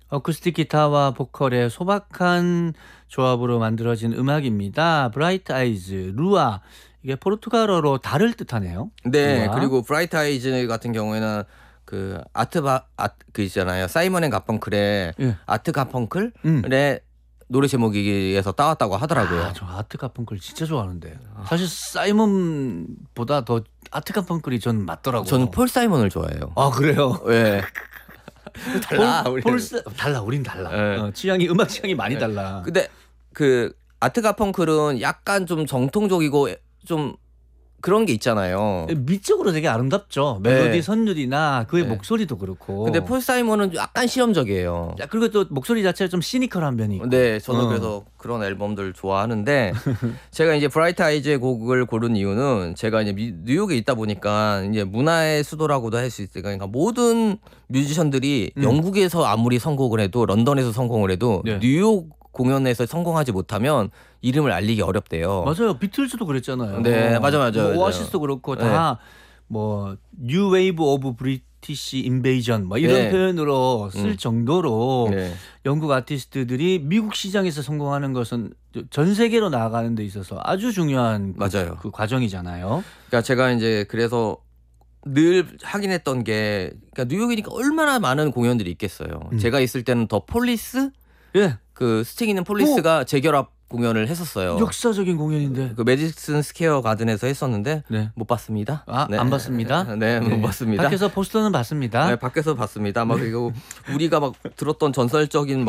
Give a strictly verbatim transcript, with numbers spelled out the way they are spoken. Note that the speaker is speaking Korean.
어쿠스틱 기타와 보컬의 소박한 조합으로 만들어진 음악입니다. 브라이트 아이즈, 루아. 이게 포르투갈어로 달을 뜻하네요. 네, 루아. 그리고 브라이트 아이즈 같은 경우에는 그 아트바 아그 있잖아요. 사이먼 앤 가펑클의 예. 아트 가펑클의 음. 노래 제목에서 따왔다고 하더라고요. 아, 저 아트 가펑클 진짜 좋아하는데. 사실 사이먼보다 더 아트 가펑클이 전 맞더라고요. 저는 폴 사이먼을 좋아해요. 아, 그래요? 네. 달라. 폴, 우리는. 폴 사- 달라. 우린 달라. 네. 어, 취향이 음악 취향이 많이 달라. 근데 그 아트 가펑클은 약간 좀 정통적이고 좀 그런 게 있잖아요. 미적으로 되게 아름답죠. 멜로디 네. 선율이나 그의 네. 목소리도 그렇고. 근데 폴 사이먼은 약간 실험적이에요. 야, 그리고 또 목소리 자체가 좀 시니컬한 면이 있고. 네, 저는 어. 그래서 그런 앨범들 좋아하는데 제가 이제 브라이트 아이즈의 곡을 고른 이유는 제가 이제 미- 뉴욕에 있다 보니까 이제 문화의 수도라고도 할 수 있으니까 그러니까 모든 뮤지션들이 음. 영국에서 아무리 성공을 해도 런던에서 성공을 해도 네. 뉴욕 공연에서 성공하지 못하면 이름을 알리기 어렵대요. 맞아요. 비틀즈도 그랬잖아요. 네, 맞아, 맞아, 뭐 맞아. 오아시스도 그렇고 네. 다 뭐 뉴 웨이브 오브 브리티시 인베이전 뭐 이런 네. 표현으로 쓸 음. 정도로 네. 영국 아티스트들이 미국 시장에서 성공하는 것은 전 세계로 나아가는 데 있어서 아주 중요한 그, 맞아요. 그 과정이잖아요. 그러니까 제가 이제 그래서 늘 확인했던 게 그러니까 뉴욕이니까 얼마나 많은 공연들이 있겠어요. 음. 제가 있을 때는 더 폴리스 예. 그 스팅 있는 폴리스가 재결합 공연을 했었어요. 역사적인 공연인데. 그 매디슨 스퀘어 가든에서 했었는데 네. 못 봤습니다. 아, 네. 안 봤습니다. 네, 못 봤습니다. 밖에서 포스터는 봤습니다. 네, 밖에서 봤습니다. 막 그리고 우리가 막 들었던 전설적인 막